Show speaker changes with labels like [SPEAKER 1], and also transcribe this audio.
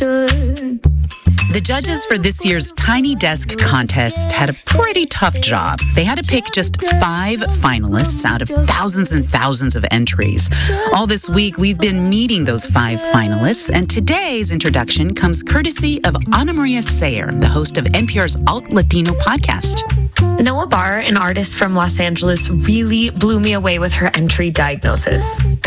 [SPEAKER 1] understood.
[SPEAKER 2] The judges for this year's Tiny Desk contest had a pretty tough job. They had to pick just 5 finalists out of thousands and thousands of entries. All this week, we've been meeting those 5 finalists, and today's introduction comes courtesy of Ana Maria Sayer, the host of NPR's Alt Latino podcast.
[SPEAKER 1] Noah Barr, an artist from Los Angeles, really blew me away with her entry diagnosis.